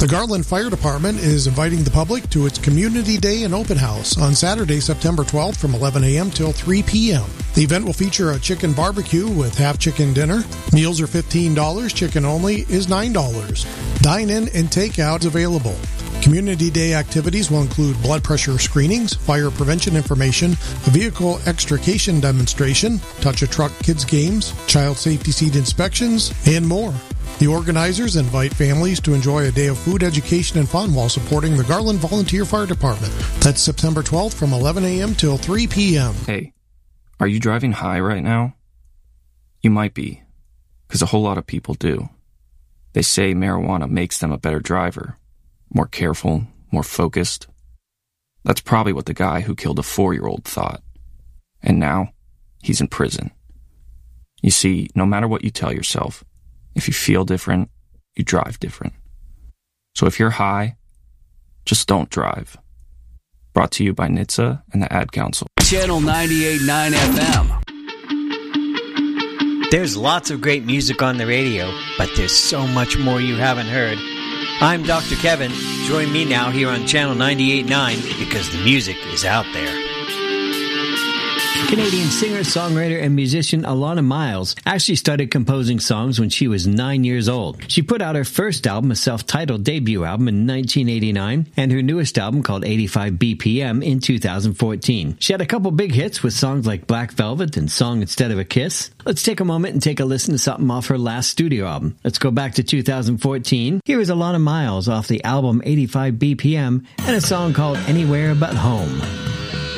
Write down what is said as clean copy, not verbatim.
The Garland Fire Department is inviting the public to its Community Day and Open House on Saturday, September 12th from 11 a.m. till 3 p.m. The event will feature a chicken barbecue with half-chicken dinner. Meals are $15. Chicken only is $9. Dine-in and takeout available. Community Day activities will include blood pressure screenings, fire prevention information, a vehicle extrication demonstration, touch-a-truck kids games, child safety seat inspections, and more. The organizers invite families to enjoy a day of food, education, and fun while supporting the Garland Volunteer Fire Department. That's September 12th from 11 a.m. till 3 p.m. Hey, are you driving high right now? You might be, because a whole lot of people do. They say marijuana makes them a better driver, more careful, more focused. That's probably what the guy who killed a 4-year-old thought. And now, he's in prison. You see, no matter what you tell yourself, if you feel different, you drive different. So if you're high, just don't drive. Brought to you by NHTSA and the Ad Council. Channel 98.9 FM. There's lots of great music on the radio, but there's so much more you haven't heard. I'm Dr. Kevin. Join me now here on Channel 98.9 because the music is out there. Canadian singer, songwriter, and musician Alana Miles actually started composing songs when she was 9 years old. She put out her first album, a self-titled debut album, in 1989, and her newest album, called 85 BPM, in 2014. She had a couple big hits with songs like Black Velvet and Song Instead of a Kiss. Let's take a moment and take a listen to something off her last studio album. Let's go back to 2014. Here is Alana Miles off the album 85 BPM and a song called Anywhere But Home.